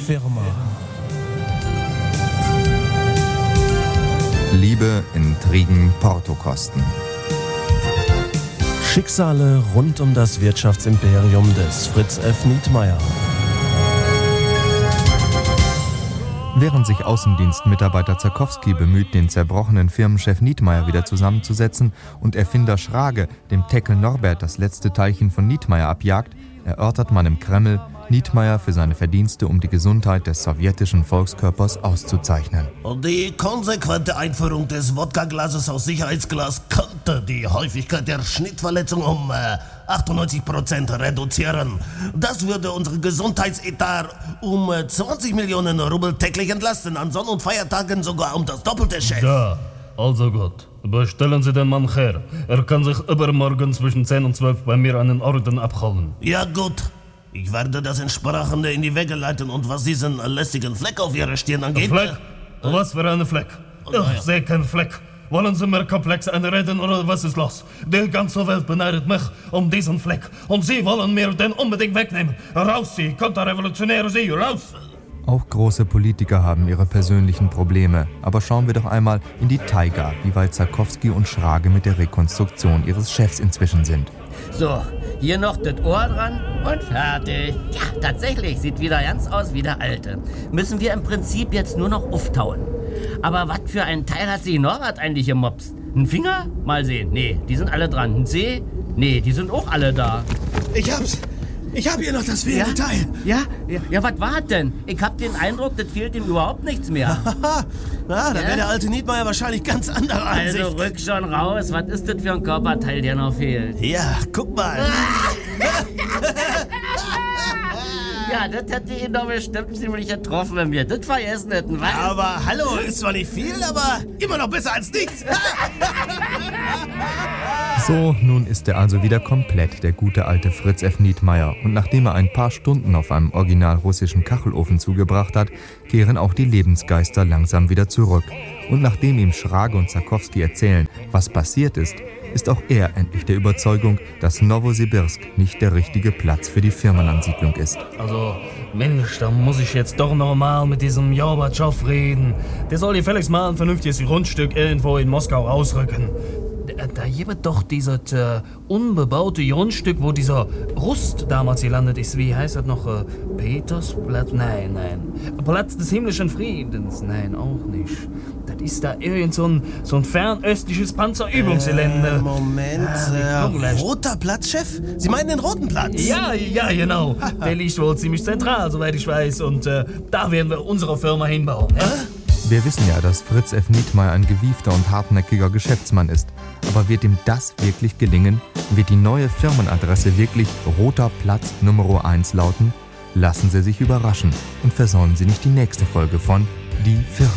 Firma. Liebe, Intrigen, Portokosten. Schicksale rund um das Wirtschaftsimperium des Fritz F. Nietmeyer. Während sich Außendienstmitarbeiter Zarkowski bemüht, den zerbrochenen Firmenchef Nietmeyer wieder zusammenzusetzen und Erfinder Schrage dem Teckel Norbert das letzte Teilchen von Nietmeyer abjagt, erörtert man im Kreml, Nietmeyer für seine Verdienste um die Gesundheit des sowjetischen Volkskörpers auszuzeichnen. Und die konsequente Einführung des Wodka-Glases aus Sicherheitsglas könnte die Häufigkeit der Schnittverletzung um 98% reduzieren. Das würde unsere Gesundheitsetat um 20 Millionen Rubel täglich entlasten, an Sonn- und Feiertagen sogar um das Doppelte, Chef. Ja, also gut. Bestellen Sie den Mann her. Er kann sich übermorgen zwischen 10 und 12 bei mir einen Orden abholen. Ja gut. Ich werde das Entsprechende in die Wege leiten und was diesen lästigen Fleck auf Ihrer Stirn angeht... Fleck? Was für eine Fleck? Ich sehe keinen Fleck. Wollen Sie mir komplex einreden oder was ist los? Die ganze Welt beneidet mich um diesen Fleck und Sie wollen mir den unbedingt wegnehmen. Raus Sie, Konterrevolutionäre Sie, raus! Auch große Politiker haben ihre persönlichen Probleme. Aber schauen wir doch einmal in die Taiga, wie weit Zarkowski und Schrage mit der Rekonstruktion ihres Chefs inzwischen sind. So, hier noch das Ohr dran und fertig. Ja, tatsächlich, sieht wieder ganz aus wie der Alte. Müssen wir im Prinzip jetzt nur noch auftauen. Aber was für ein Teil hat sich Norbert eigentlich gemopst? Ein Finger? Mal sehen. Nee, die sind alle dran. Ein Zeh? Nee, die sind auch alle da. Ich hab hier noch das fehlende Teil. Ja, was war denn? Ich hab den Eindruck, das fehlt ihm überhaupt nichts mehr. Da wäre der alte Nietmeyer wahrscheinlich ganz anderer Ansicht. Also rück schon raus. Was ist das für ein Körperteil, der noch fehlt? Ja, guck mal. Ja, das hätte ihn doch bestimmt ziemlich getroffen, wenn wir das vergessen hätten, was? Aber hallo, ist zwar nicht viel, aber immer noch besser als nichts. So, nun ist er also wieder komplett, der gute alte Fritz F. Nietmeyer. Und nachdem er ein paar Stunden auf einem original russischen Kachelofen zugebracht hat, kehren auch die Lebensgeister langsam wieder zurück. Und nachdem ihm Schrage und Zarkowski erzählen, was passiert ist auch er endlich der Überzeugung, dass Nowosibirsk nicht der richtige Platz für die Firmenansiedlung ist. Also, Mensch, da muss ich jetzt doch noch mal mit diesem Gorbatschow reden. Der soll hier gefälligst mal ein vernünftiges Grundstück irgendwo in Moskau rausrücken. Da gibt doch dieses unbebaute Grundstück, wo dieser Rust damals gelandet ist. Wie heißt das noch? Petersplatz? Nein. Platz des himmlischen Friedens? Nein, auch nicht. Das ist da irgend so ein fernöstliches Panzerübungsgelände. Moment, roter Platz, Chef? Sie meinen den roten Platz? Ja, genau. Der liegt wohl ziemlich zentral, soweit ich weiß. Und da werden wir unsere Firma hinbauen. Ja? Wir wissen ja, dass Fritz F. Nietmeyer ein gewiefter und hartnäckiger Geschäftsmann ist. Aber wird ihm das wirklich gelingen? Wird die neue Firmenadresse wirklich Roter Platz Nummer 1 lauten? Lassen Sie sich überraschen und versäumen Sie nicht die nächste Folge von Die Firma.